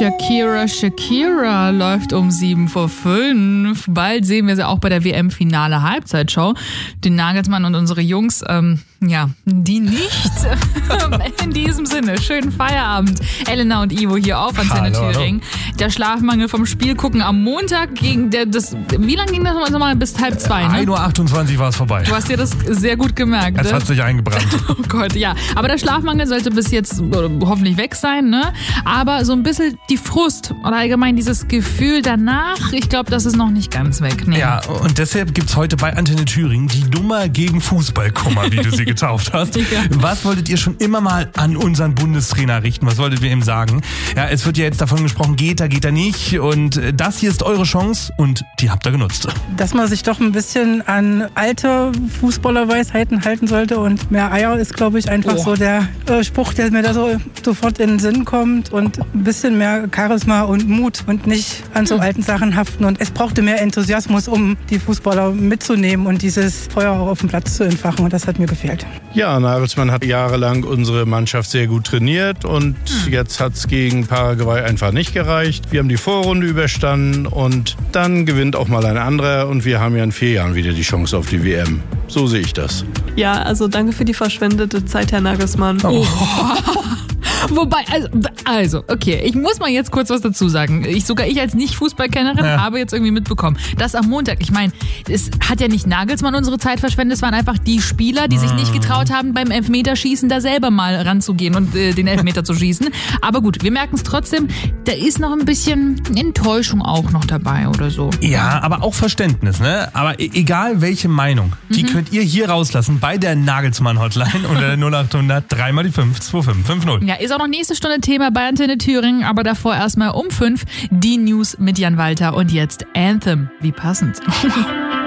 Shakira läuft um 7:05. Bald sehen wir sie auch bei der WM-Finale Halbzeitshow. Den Nagelsmann und unsere Jungs, die nicht. In diesem Sinne, schönen Feierabend. Elena und Ivo hier auf Antenne Thüringen. Der Schlafmangel vom Spiel gucken am Montag wie lange ging das nochmal? Bis 1:30, ne? 1:28 war es vorbei. Du hast dir das sehr gut gemerkt. Es hat sich eingebrannt. Oh Gott, ja. Aber der Schlafmangel sollte bis jetzt hoffentlich weg sein, ne? Aber so ein bisschen die Frust oder allgemein dieses Gefühl danach, ich glaube, das ist noch nicht ganz weg. Nee. Ja, und deshalb gibt's heute bei Antenne Thüringen die Nummer gegen Fußballkummer, wie du sie getauft hast. Ja. Was wolltet ihr schon immer mal an unseren Bundestrainer richten? Was wolltet ihr ihm sagen? Ja, es wird ja jetzt davon gesprochen, geht er nicht. Und das hier ist eure Chance und die habt ihr genutzt. Dass man sich doch ein bisschen an alte Fußballerweisheiten halten sollte und mehr Eier ist, glaube ich, einfach so der Spruch, der mir da so sofort in den Sinn kommt und ein bisschen mehr Charisma und Mut und nicht an so alten Sachen haften. Und es brauchte mehr Enthusiasmus, um die Fußballer mitzunehmen und dieses Feuer auch auf dem Platz zu entfachen und das hat mir gefehlt. Ja, Nagelsmann hat jahrelang unsere Mannschaft sehr gut trainiert und jetzt hat es gegen Paraguay einfach nicht gereicht. Wir haben die Vorrunde überstanden und dann gewinnt auch mal ein anderer und wir haben ja in 4 Jahren wieder die Chance auf die WM. So sehe ich das. Ja, also danke für die verschwendete Zeit, Herr Nagelsmann. Oh. Wobei, also, okay, ich muss mal jetzt kurz was dazu sagen. Sogar ich als Nicht-Fußballkennerin habe jetzt irgendwie mitbekommen, dass am Montag, ich meine, es hat ja nicht Nagelsmann unsere Zeit verschwendet, es waren einfach die Spieler, die sich nicht getraut haben, beim Elfmeterschießen da selber mal ranzugehen und den Elfmeter zu schießen. Aber gut, wir merken es trotzdem, da ist noch ein bisschen Enttäuschung auch noch dabei oder so. Ja, aber auch Verständnis, ne? Aber egal welche Meinung, die könnt ihr hier rauslassen bei der Nagelsmann-Hotline unter 0800 3 mal die 5 2550. Ja, ist auch noch nächste Stunde Thema bei Antenne Thüringen, aber davor erstmal um 5 die News mit Jan Walter und jetzt Anthem. Wie passend.